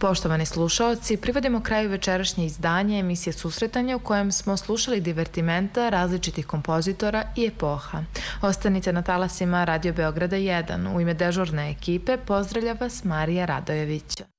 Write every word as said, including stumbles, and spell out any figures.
Poštovani slušaoci, privodimo kraju večerašnje izdanje emisije Susretanje u kojem smo slušali divertimenta različitih kompozitora i epoha. Ostanite na talasima Radio Beograda jedan. U ime dežurne ekipe pozdravlja vas Marija Radojević.